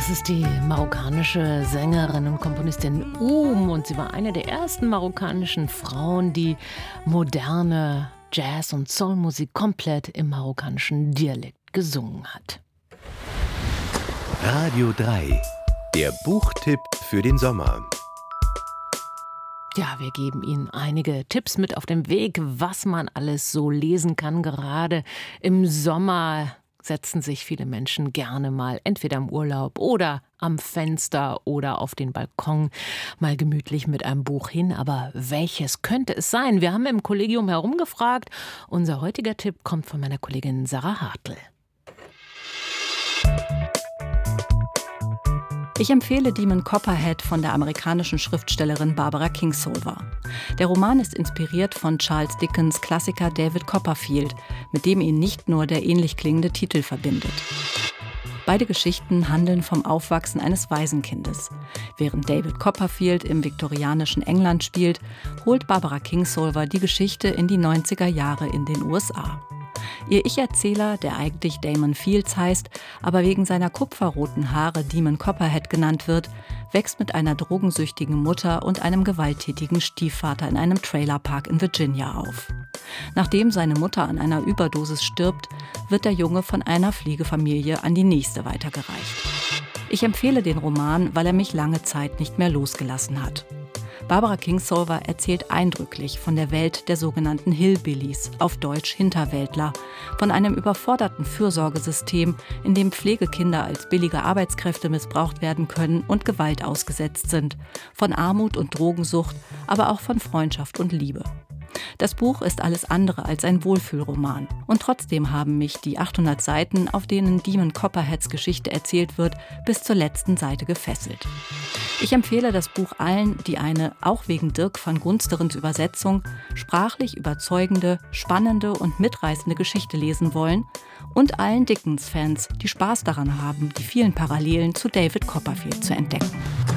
Das ist die marokkanische Sängerin und Komponistin und sie war eine der ersten marokkanischen Frauen, die moderne Jazz- und Soulmusik komplett im marokkanischen Dialekt gesungen hat. Radio 3, der Buchtipp für den Sommer. Ja, wir geben Ihnen einige Tipps mit auf den Weg, was man alles so lesen kann. Gerade im Sommer setzen sich viele Menschen gerne mal entweder im Urlaub oder am Fenster oder auf den Balkon mal gemütlich mit einem Buch hin. Aber welches könnte es sein? Wir haben im Kollegium herumgefragt. Unser heutiger Tipp kommt von meiner Kollegin Sarah Hartl. Ich empfehle Demon Copperhead von der amerikanischen Schriftstellerin Barbara Kingsolver. Der Roman ist inspiriert von Charles Dickens' Klassiker David Copperfield, mit dem ihn nicht nur der ähnlich klingende Titel verbindet. Beide Geschichten handeln vom Aufwachsen eines Waisenkindes. Während David Copperfield im viktorianischen England spielt, holt Barbara Kingsolver die Geschichte in die 90er Jahre in den USA. Ihr Ich-Erzähler, der eigentlich Damon Fields heißt, aber wegen seiner kupferroten Haare Demon Copperhead genannt wird, wächst mit einer drogensüchtigen Mutter und einem gewalttätigen Stiefvater in einem Trailerpark in Virginia auf. Nachdem seine Mutter an einer Überdosis stirbt, wird der Junge von einer Pflegefamilie an die nächste weitergereicht. Ich empfehle den Roman, weil er mich lange Zeit nicht mehr losgelassen hat. Barbara Kingsolver erzählt eindrücklich von der Welt der sogenannten Hillbillies, auf Deutsch Hinterwäldler, von einem überforderten Fürsorgesystem, in dem Pflegekinder als billige Arbeitskräfte missbraucht werden können und Gewalt ausgesetzt sind, von Armut und Drogensucht, aber auch von Freundschaft und Liebe. Das Buch ist alles andere als ein Wohlfühlroman. Und trotzdem haben mich die 800 Seiten, auf denen Demon Copperheads Geschichte erzählt wird, bis zur letzten Seite gefesselt. Ich empfehle das Buch allen, die eine, auch wegen Dirk van Gunsterens Übersetzung, sprachlich überzeugende, spannende und mitreißende Geschichte lesen wollen und allen Dickens-Fans, die Spaß daran haben, die vielen Parallelen zu David Copperfield zu entdecken.